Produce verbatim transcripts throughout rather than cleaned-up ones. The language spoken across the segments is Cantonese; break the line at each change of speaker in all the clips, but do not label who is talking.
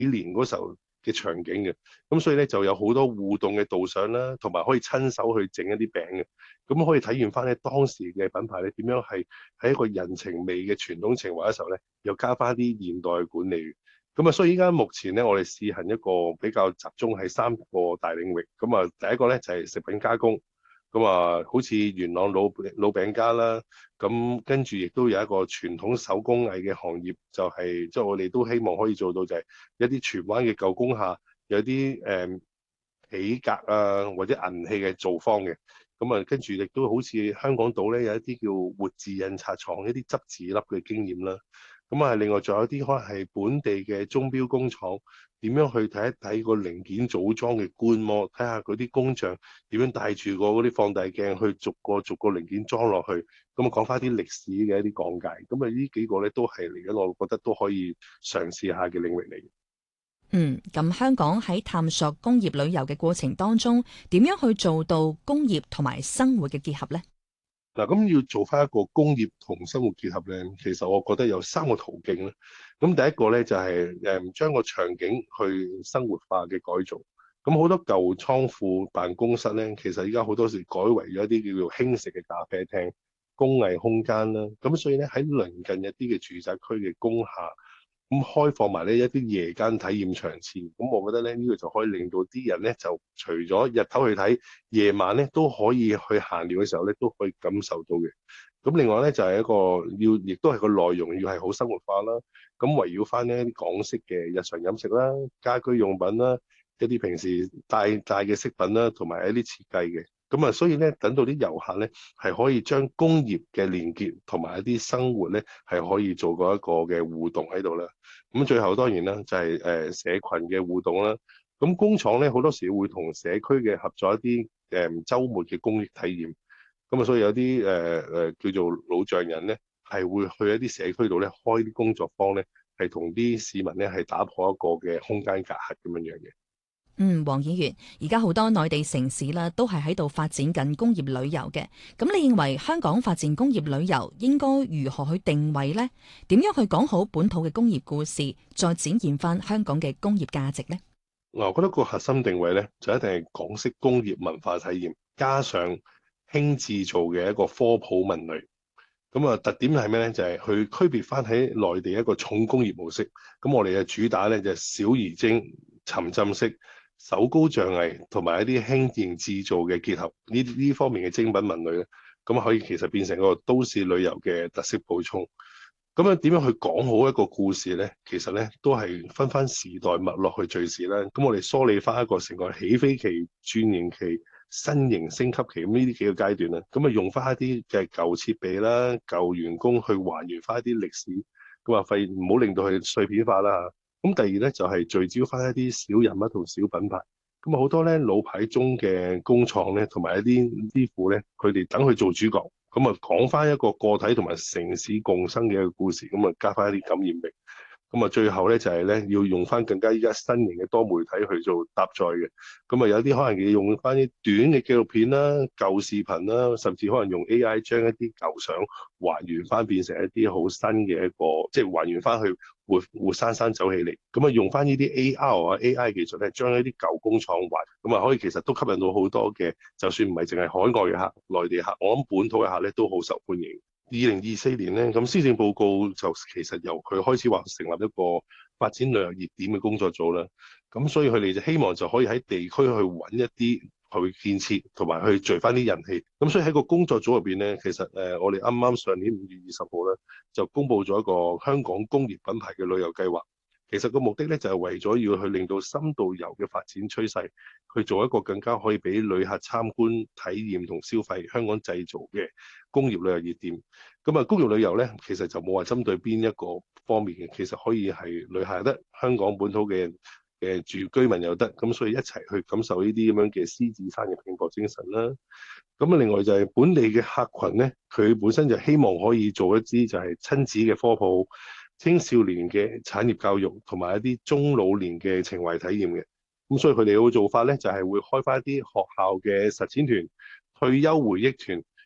年嗰時候嘅場景嘅。咁所以咧就有好多互動嘅導賞啦，同埋可以親手去整一啲餅嘅。咁可以體驗翻咧當時嘅品牌咧點樣係喺一個人情味嘅傳統情懷嘅時候咧，又加翻啲現代嘅管理。咁啊，所以依家目前咧，我哋試行一個比較集中喺三個大領域。咁啊，第一個咧就係食品加工。咁啊，好似元朗老老餅家啦，咁跟住亦都有一個傳統手工藝嘅行業，就係即係我哋都希望可以做到就係一啲荃灣嘅舊工廈有啲誒皮革啊或者銀器嘅造坊嘅。咁啊，跟住亦都好似香港島咧有一啲叫活字印刷廠一啲執字粒嘅經驗啦。咁啊，另外仲有啲可能係本地嘅鐘錶工廠，點樣去睇一睇個零件組裝嘅觀摩，睇下嗰啲工匠點樣帶住個嗰啲放大鏡去逐個逐個零件裝落去，咁啊講翻啲歷史嘅一啲講解。咁啊，呢幾個咧都係嚟緊，我覺得都可以嘗試下嘅領域嚟。
嗯，咁香港喺探索工業旅遊嘅過程當中，點樣去做到工業同埋生活嘅結合呢？
嗱，咁要做翻一個工業同生活結合咧，其實我覺得有三個途徑咧。咁第一個咧就係誒將個場景去生活化嘅改造。咁好多舊倉庫辦公室咧，其實依家好多時改為咗一啲叫做輕食嘅咖啡廳、工藝空間啦。咁所以咧喺鄰近一啲嘅住宅區嘅工廈，咁開放埋呢一啲夜間體驗場次。咁我覺得咧呢個就可以令到啲人咧就除咗日頭去睇，夜晚咧都可以去閒聊嘅時候咧都可以感受到嘅。咁另外咧就係一個要，亦都係個內容要係好生活化啦。咁圍繞翻呢一啲港式嘅日常飲食啦、家居用品啦、一啲平時帶帶嘅飾品啦，同埋一啲設計嘅。咁啊，所以咧等到啲遊客咧係可以將工業嘅連結同埋一啲生活咧係可以做過一個嘅互動喺度啦。咁最後當然啦就係誒社群嘅互動啦。咁工廠咧好多時會同社區嘅合作一啲誒週末嘅公益體驗。咁啊，所以有啲誒誒叫做老匠人咧，係會去一啲社區度咧開啲工作坊咧，係同啲市民咧係打破一個嘅空間隔閡咁樣樣嘅。
嗯，黃議員，而家好多內地城市啦，都係喺度發展緊工業旅遊嘅。咁你認為香港發展工業旅遊應該如何去定位呢？點樣去講好本土嘅工業故事，再展現翻香港嘅工業價值呢？
嗱，我覺得個核心定位咧，就一定係港式工業文化體驗，加上輕製造嘅一個科普文類。咁啊，特點係咩咧？就係、是、去區別翻喺內地一個重工業模式。咁我哋嘅主打咧就係、是、小而精、沉浸式、手工匠藝同埋一啲輕型製造嘅結合。呢呢方面嘅精品文類咧，咁可以其實變成一個都市旅遊嘅特色補充。咁樣點樣去講好一個故事咧？其實咧都係分翻時代脈絡去敘事啦。咁我哋梳理翻一個成個起飛期、轉型期、新型升級期咁呢啲幾個階段啦。咁啊用翻一啲嘅舊設備啦、舊員工去還原翻一啲歷史。咁啊，費唔好令到佢碎片化啦嚇。咁第二咧就係、是、聚焦翻一啲小人物同小品牌。咁啊好多咧老牌中嘅工廠咧，同埋一啲師傅咧，佢哋等佢做主角。咁啊，講翻一個個體同埋城市共生嘅一個故事，咁啊加翻一啲感染力。咁啊，最後咧就係咧要用翻更加依家新型嘅多媒體去做搭載嘅。咁啊，有啲可能要用翻啲短嘅紀錄片啦、舊視頻啦，甚至可能用 A I 將一啲舊相還原翻，變成一啲好新嘅一個，即係還原翻去活活生生走起嚟。咁啊，用翻呢啲 A R 啊 A I 技術咧，將一啲舊工廠還，咁啊可以其實都吸引到好多嘅，就算唔係淨係海外嘅客、內地客，我諗本土嘅客咧都好受歡迎。二零二四年咧，咁施政報告就其實由佢開始話成立一個發展旅遊熱點嘅工作組啦。咁所以佢哋就希望就可以喺地區去揾一啲去建設，同埋去聚翻啲人氣。咁所以喺個工作組入邊咧，其實誒我哋啱啱上年五月二十號咧，就公布咗一個香港工業品牌嘅旅遊計劃。其實個目的咧就係為咗要去令到深度遊嘅發展趨勢，去做一個更加可以俾旅客參觀、體驗同消費香港製造嘅工業旅遊熱點。咁啊，工業旅遊咧，其實就冇話針對邊一個方面嘅，其實可以係旅客又得，香港本土嘅嘅住居民又得，咁所以一齊去感受呢啲咁樣嘅獅子山嘅拼搏精神啦。咁啊，另外就係本地嘅客群咧，佢本身就希望可以做一啲就係親子嘅科普、青少年嘅產業教育同埋一啲中老年嘅情懷體驗嘅。咁所以佢哋嘅做法咧，就係會開翻一啲學校嘅實踐團、退休回憶團。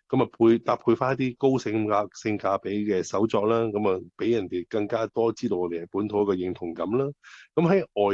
咁啊配搭配翻一啲高性價性價比嘅手作啦，咁啊俾人哋更加多知道我哋係本土嘅認同感啦。咁喺外